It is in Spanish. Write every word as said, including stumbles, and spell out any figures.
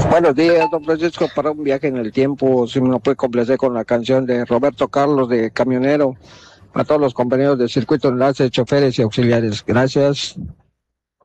Buenos días, don Francisco, para un viaje en el tiempo, si me lo puede complacer con la canción de Roberto Carlos de Camionero, a todos los compañeros de Circuito Enlace, choferes y auxiliares. Gracias.